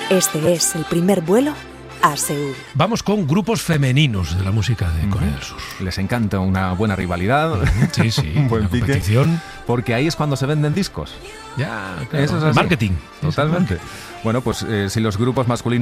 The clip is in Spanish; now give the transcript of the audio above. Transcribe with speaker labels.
Speaker 1: Este es el primer vuelo a Seúl.
Speaker 2: Vamos con grupos femeninos de la música de Corea del Sur.
Speaker 3: Les encanta una buena rivalidad.
Speaker 2: Sí, sí,
Speaker 3: un buen
Speaker 2: una
Speaker 3: pique,
Speaker 2: competición.
Speaker 3: porque ahí es cuando se venden discos.
Speaker 2: Ya, claro.
Speaker 3: Eso es así.
Speaker 2: Marketing.
Speaker 3: Totalmente. Bueno, pues si los grupos masculinos